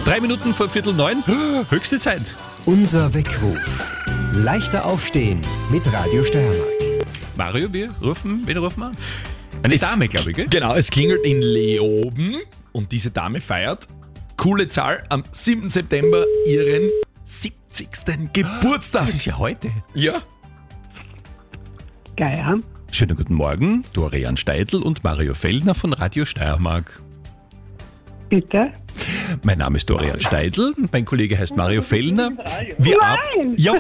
3 Minuten vor 8:45. Höchste Zeit. Unser Weckruf. Leichter aufstehen mit Radio Steiermark. Mario, wen rufen wir an? Eine Dame, glaube ich, gell? Genau, es klingelt in Leoben und diese Dame feiert, coole Zahl, am 7. September ihren 70. Geburtstag. Das ist ja heute. Ja. Geil. Schönen guten Morgen, Dorian Steidl und Mario Fellner von Radio Steiermark. Bitte? Mein Name ist Dorian Steidl, mein Kollege heißt Mario Fellner. Nein! Ja.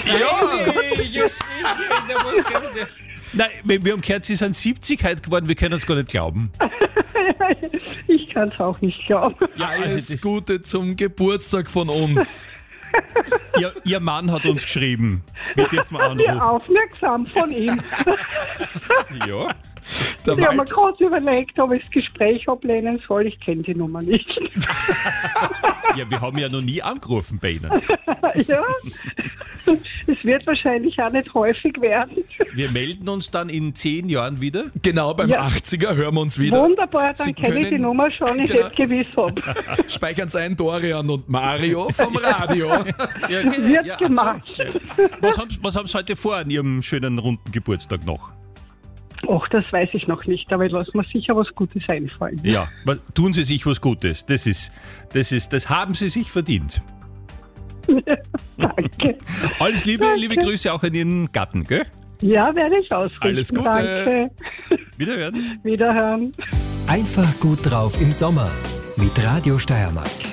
Nein, wir haben gehört, Sie sind 70 heute geworden, wir können es gar nicht glauben. Ich kann es auch nicht glauben. Ja, Alles Gute zum Geburtstag von uns. Ihr Mann hat uns geschrieben. Wir dürfen anrufen. Sehr aufmerksam von ihm. Ja. Der Ich habe mir Wald, gerade überlegt, ob ich das Gespräch ablehnen soll. Ich kenne die Nummer nicht. Ja, wir haben ja noch nie angerufen bei Ihnen. Ja, es wird wahrscheinlich auch nicht häufig werden. Wir melden uns dann in 10 Jahren wieder. genau beim Ja. 80er hören wir uns wieder. Wunderbar, Sie dann kenne ich die können- Nummer schon, ich Genau. hätte gewiss ob. Speichern Sie ein, Dorian und Mario vom Radio. Ja, Wird gemacht. Was haben Sie heute vor an Ihrem schönen runden Geburtstag noch? Och, das weiß ich noch nicht, aber ich lasse mir sicher was Gutes einfallen. Ja, tun Sie sich was Gutes. Das haben Sie sich verdient. Danke. Alles Liebe, liebe Grüße auch an Ihren Gatten, gell? Ja, werde ich ausrichten. Alles Gute. Danke. Wiederhören. Wiederhören. Einfach gut drauf im Sommer mit Radio Steiermark.